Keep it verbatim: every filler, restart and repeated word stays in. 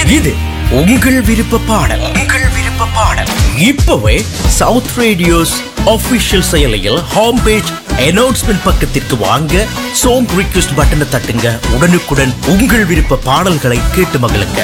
இது உங்கள் விருப்ப பாடல். உங்கள் விருப்ப பாடல் இப்பவே சவுத் ரேடியோஸ் ஆபீஷியல் செயலியில் ஹோம் பேஜ் அனௌன்ஸ்மெண்ட் பக்கத்திற்கு வாங்க, சாங் ரிக்வெஸ்ட் பட்டனை தட்டுங்க. உடனுக்குடன் உங்கள் விருப்ப பாடல்களை கேட்டு மகிழுங்க.